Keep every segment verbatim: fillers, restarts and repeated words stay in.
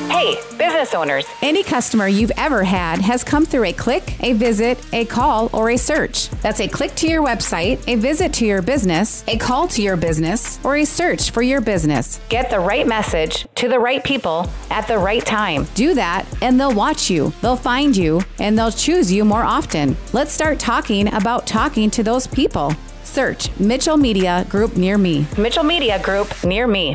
Hey, business owners. Any customer you've ever had has come through a click, a visit, a call, or a search. That's a click to your website, a visit to your business, a call to your business, or a search for your business. Get the right message to the right people at the right time. Do that, and they'll watch you, they'll find you, and they'll choose you more often. Let's start talking about talking to those people. Search Mitchell Media Group near me. Mitchell Media Group near me.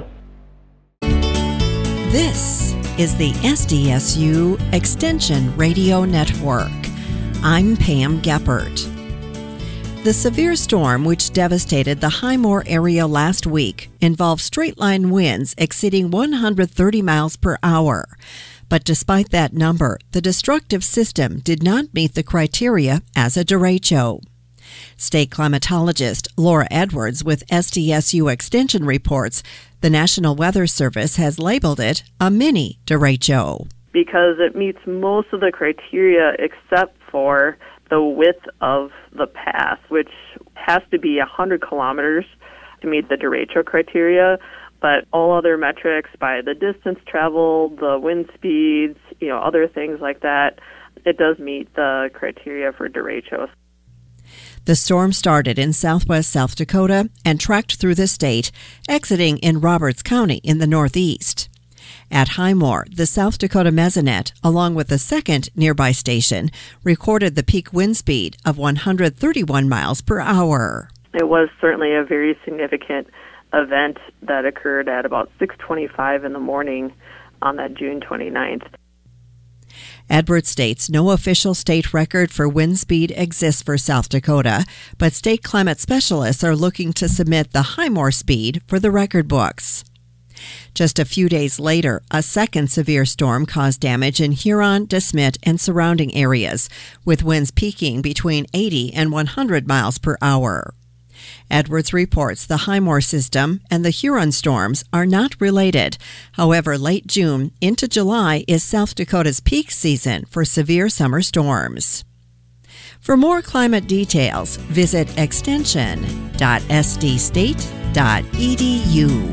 This is the S D S U Extension Radio Network. I'm Pam Geppert. The severe storm which devastated the Highmore area last week involved straight-line winds exceeding one hundred thirty miles per hour. But despite that number, the destructive system did not meet the criteria as a derecho. State climatologist Laura Edwards with S D S U Extension reports the National Weather Service has labeled it a mini derecho. Because it meets most of the criteria except for the width of the path, which has to be one hundred kilometers to meet the derecho criteria. But all other metrics by the distance traveled, the wind speeds, you know, other things like that, it does meet the criteria for derecho. The storm started in southwest South Dakota and tracked through the state, exiting in Roberts County in the northeast. At Highmore, the South Dakota Mesonet, along with a second nearby station, recorded the peak wind speed of one hundred thirty-one miles per hour. It was certainly a very significant event that occurred at about six twenty-five in the morning on that June twenty-ninth. Edwards states no official state record for wind speed exists for South Dakota, but state climate specialists are looking to submit the Highmore speed for the record books. Just a few days later, a second severe storm caused damage in Huron, DeSmet, and surrounding areas, with winds peaking between eighty and one hundred miles per hour. Edwards reports the Highmore system and the Huron storms are not related. However, late June into July is South Dakota's peak season for severe summer storms. For more climate details, visit extension dot s d state dot e d u.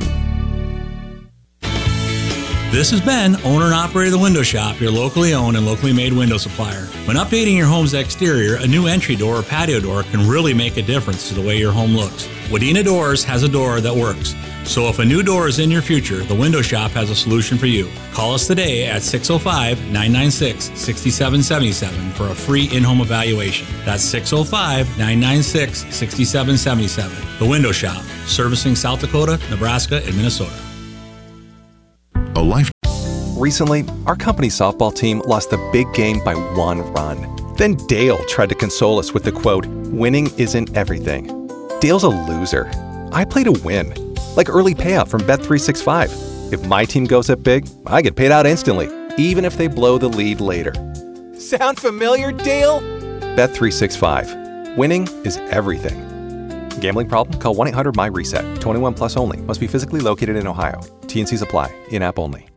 This is Ben, owner and operator of The Window Shop, your locally owned and locally made window supplier. When updating your home's exterior, a new entry door or patio door can really make a difference to the way your home looks. Wadena Doors has a door that works. So if a new door is in your future, The Window Shop has a solution for you. Call us today at six oh five, nine nine six, six seven seven seven for a free in-home evaluation. That's six oh five, nine nine six, six seven seven seven. The Window Shop, servicing South Dakota, Nebraska, and Minnesota. A life. Recently, our company's softball team lost the big game by one run. Then Dale tried to console us with the quote, "Winning isn't everything." Dale's a loser. I play to win. Like early payout from Bet three sixty-five. If my team goes up big, I get paid out instantly, even if they blow the lead later. Sound familiar, Dale? Bet three sixty-five. Winning is everything. Gambling problem? Call one eight hundred M Y RESET. twenty-one plus only. Must be physically located in Ohio. T and Cs apply. In-app only.